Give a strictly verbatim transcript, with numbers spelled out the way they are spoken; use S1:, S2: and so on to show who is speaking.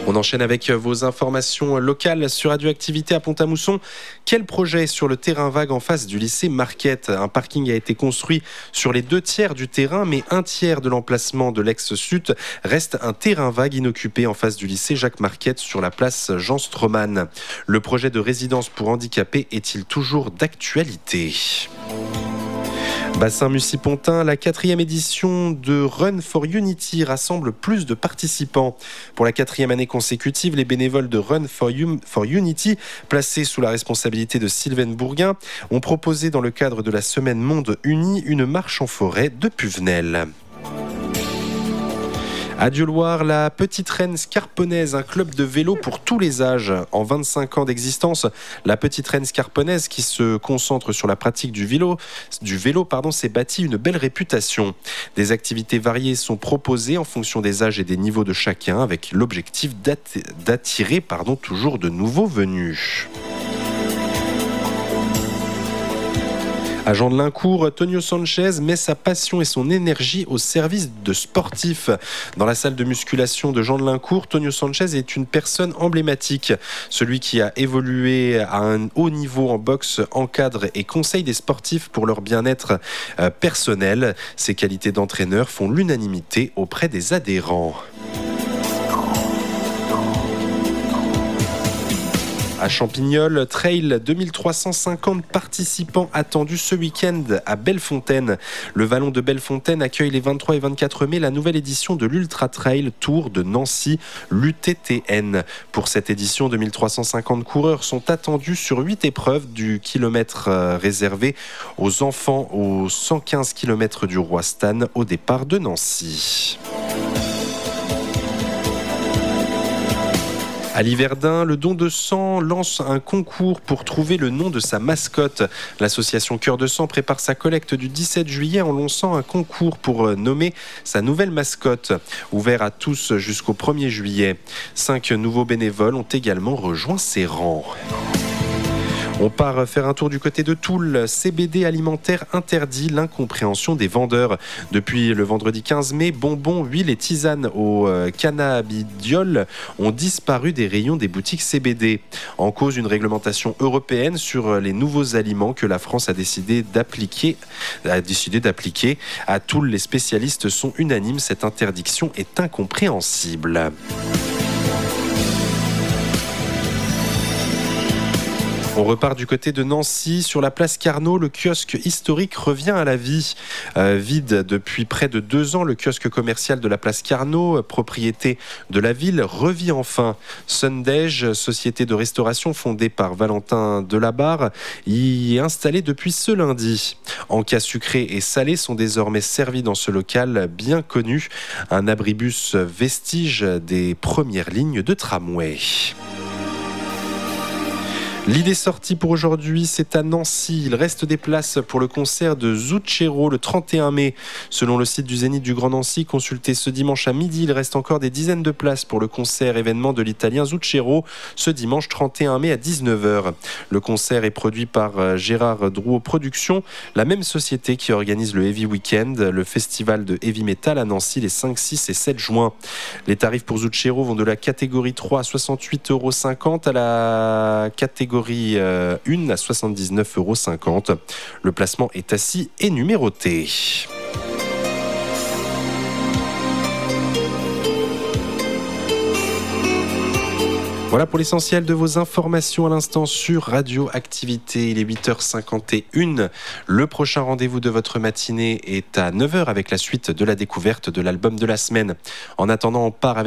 S1: On enchaîne avec vos informations locales sur Radioactivité à Pont-à-Mousson. Quel projet sur le terrain vague en face du lycée Marquette ? Un parking a été construit sur les deux tiers du terrain, mais un tiers de l'emplacement de l'ex-sud reste un terrain vague inoccupé en face du lycée Jacques Marquette sur la place Jean Stroman. Le projet de résidence pour handicapés est-il toujours d'actualité ? Bassin Mussy-Pontin, la quatrième édition de Run for Unity rassemble plus de participants. Pour la quatrième année consécutive, les bénévoles de Run for, um, for Unity, placés sous la responsabilité de Sylvain Bourguin, ont proposé dans le cadre de la Semaine Monde Uni une marche en forêt de Puvenel. À Dieuloir, la Petite Reine Scarponnaise, un club de vélo pour tous les âges. En vingt-cinq ans d'existence, la Petite Reine Scarponnaise, qui se concentre sur la pratique du vélo, du vélo pardon, s'est bâtie une belle réputation. Des activités variées sont proposées en fonction des âges et des niveaux de chacun, avec l'objectif d'attirer pardon, toujours de nouveaux venus. À Jean de Lincourt, Tonio Sanchez met sa passion et son énergie au service de sportifs. Dans la salle de musculation de Jean de Lincourt, Tonio Sanchez est une personne emblématique. Celui qui a évolué à un haut niveau en boxe encadre et conseille des sportifs pour leur bien-être personnel. Ses qualités d'entraîneur font l'unanimité auprès des adhérents. À Champignol, trail, deux mille trois cent cinquante participants attendus ce week-end à Bellefontaine. Le Vallon de Bellefontaine accueille les vingt-trois et vingt-quatre mai la nouvelle édition de l'Ultra Trail Tour de Nancy, l'U T T N. Pour cette édition, deux mille trois cent cinquante coureurs sont attendus sur huit épreuves du kilomètre réservé aux enfants aux cent quinze kilomètres du Roi Stan au départ de Nancy. À Liverdun, le don de sang lance un concours pour trouver le nom de sa mascotte. L'association Cœur de Sang prépare sa collecte du dix-sept juillet en lançant un concours pour nommer sa nouvelle mascotte. Ouvert à tous jusqu'au premier juillet. Cinq nouveaux bénévoles ont également rejoint ses rangs. On part faire un tour du côté de Toul. C B D alimentaire interdit, l'incompréhension des vendeurs. Depuis le vendredi quinze mai, bonbons, huiles et tisanes au cannabidiol ont disparu des rayons des boutiques C B D. En cause, une réglementation européenne sur les nouveaux aliments que la France a décidé d'appliquer. A décidé d'appliquer. À Toul, les spécialistes sont unanimes. Cette interdiction est incompréhensible. On repart du côté de Nancy. Sur la place Carnot, le kiosque historique revient à la vie. Euh, vide depuis près de deux ans, le kiosque commercial de la place Carnot, propriété de la ville, revit enfin. Sundège, société de restauration fondée par Valentin Delabarre, y est installée depuis ce lundi. Encas sucrés et salés sont désormais servis dans ce local bien connu. Un abribus vestige des premières lignes de tramway. L'idée sortie pour aujourd'hui, c'est à Nancy. Il reste des places pour le concert de Zucchero le trente et un mai. Selon le site du Zénith du Grand Nancy, consulté ce dimanche à midi, il reste encore des dizaines de places pour le concert événement de l'italien Zucchero ce dimanche trente et un mai à dix-neuf heures. Le concert est produit par Gérard Drouot Productions, la même société qui organise le Heavy Weekend, le festival de heavy metal à Nancy les cinq, six et sept juin. Les tarifs pour Zucchero vont de la catégorie trois à soixante-huit euros cinquante à la catégorie un à soixante-dix-neuf euros cinquante. Le placement est assis et numéroté. Voilà pour l'essentiel de vos informations à l'instant sur Radioactivité. Il est huit heures cinquante et une. Le prochain rendez-vous de votre matinée est à neuf heures avec la suite de la découverte de l'album de la semaine. En attendant, on part avec